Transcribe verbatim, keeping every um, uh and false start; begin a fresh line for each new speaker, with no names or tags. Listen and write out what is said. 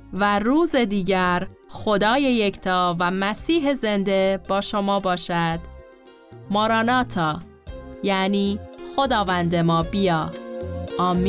و روز دیگر خدای یکتا و مسیح زنده با شما باشد. ماراناتا، یعنی خداوند ما بیا. آمین.